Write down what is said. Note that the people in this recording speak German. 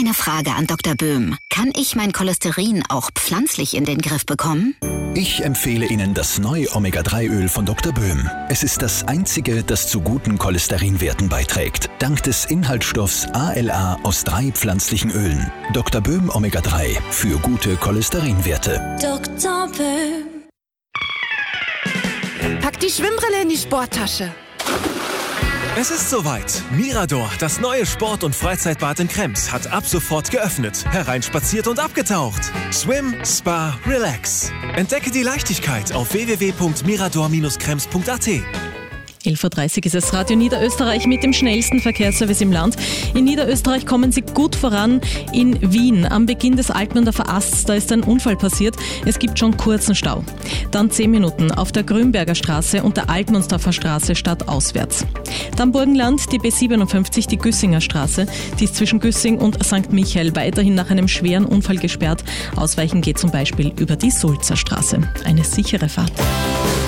Eine Frage an Dr. Böhm. Kann ich mein Cholesterin auch pflanzlich in den Griff bekommen? Ich empfehle Ihnen das neue Omega-3-Öl von Dr. Böhm. Es ist das einzige, das zu guten Cholesterinwerten beiträgt. Dank des Inhaltsstoffs ALA aus 3 pflanzlichen Ölen. Dr. Böhm Omega-3 für gute Cholesterinwerte. Dr. Böhm. Pack die Schwimmbrille in die Sporttasche. Es ist soweit. Mirador, das neue Sport- und Freizeitbad in Krems, hat ab sofort geöffnet. Hereinspaziert und abgetaucht. Swim, Spa, Relax. Entdecke die Leichtigkeit auf www.mirador-krems.at. 11.30 Uhr ist es Radio Niederösterreich mit dem schnellsten Verkehrsservice im Land. In Niederösterreich kommen Sie gut voran. In Wien am Beginn des Altmünder Verasts, da ist ein Unfall passiert. Es gibt schon kurzen Stau. Dann 10 Minuten auf der Grünberger Straße und der Altmünsterer Straße stadtauswärts. Dann Burgenland, die B57, die Güssinger Straße. Die ist zwischen Güssing und St. Michael weiterhin nach einem schweren Unfall gesperrt. Ausweichen geht zum Beispiel über die Sulzer Straße. Eine sichere Fahrt.